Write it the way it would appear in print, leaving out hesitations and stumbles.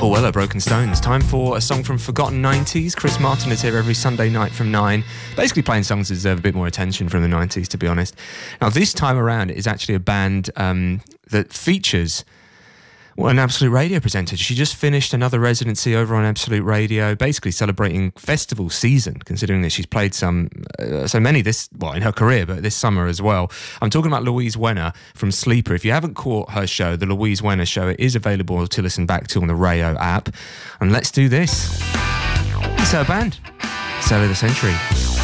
Paul Weller, Broken Stones. Time for a song from Forgotten 90s. Chris Martin is here every Sunday night from 9, basically playing songs that deserve a bit more attention from the 90s, to be honest. Now, this time around, it is actually a band that features an Absolute Radio presenter. She just finished another residency over on Absolute Radio, basically celebrating festival season, considering that she's played so many in her career, but this summer as well. I'm talking about Louise Wenner from Sleeper. If you haven't caught her show, the Louise Wenner Show, it is available to listen back to on the Rayo app. And let's do this. It's her band, Sell of the Century.